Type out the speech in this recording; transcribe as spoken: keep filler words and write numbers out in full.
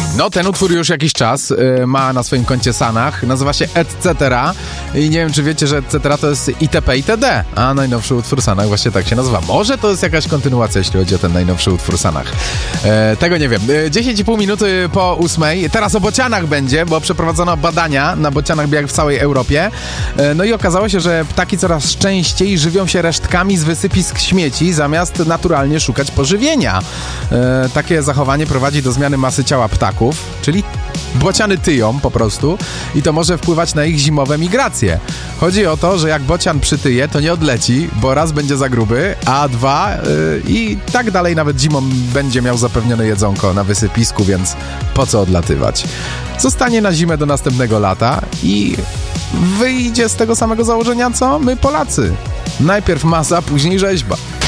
No, ten utwór już jakiś czas y, ma na swoim koncie Sanach. Nazywa się Et cetera. I nie wiem, czy wiecie, że Et cetera to jest itp. itd. A najnowszy utwór Sanach właśnie tak się nazywa. Może to jest jakaś kontynuacja, jeśli chodzi o ten najnowszy utwór Sanach. E, tego nie wiem. E, dziesięć i pół minuty po ósmej. Teraz o bocianach będzie, bo przeprowadzono badania na bocianach jak w całej Europie. E, no i okazało się, że ptaki coraz częściej żywią się resztkami z wysypisk śmieci, zamiast naturalnie szukać pożywienia. E, takie zachowanie prowadzi do zmiany masy ciała ptaków, czyli bociany tyją po prostu i to może wpływać na ich zimowe migracje. Chodzi o to, że jak bocian przytyje, to nie odleci, bo raz będzie za gruby, a dwa yy, i tak dalej nawet zimą będzie miał zapewnione jedzonko na wysypisku, więc po co odlatywać? Zostanie na zimę do następnego lata i wyjdzie z tego samego założenia, co my Polacy. Najpierw masa, później rzeźba.